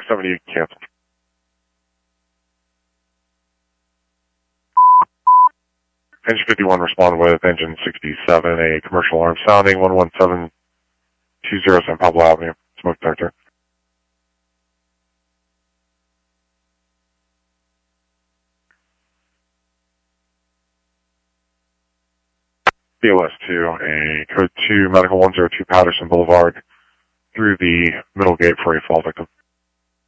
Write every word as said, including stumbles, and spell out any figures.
seventy canceled. Engine fifty-one respond with engine sixty-seven, a commercial alarm sounding, one one seven two zero San Pablo Avenue, smoke detector. B O S two, a code two, medical one zero two Patterson Boulevard, through the middle gate for a fall victim.